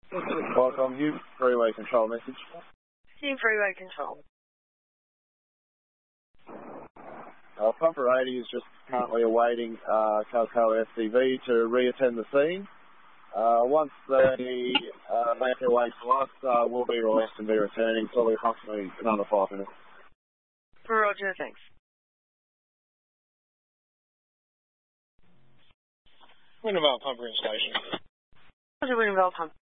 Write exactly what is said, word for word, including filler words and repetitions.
Welcome, you freeway control message. Team freeway control. Uh, Pumper eighty is just currently awaiting uh, Calcutta S C V to reattend the scene. Uh, once they uh, make their way to us, uh, we'll be released and be returning, so we're approximately another five minutes. Roger, thanks. Wintervale Pumper in station. Roger, Wintervale Pumper.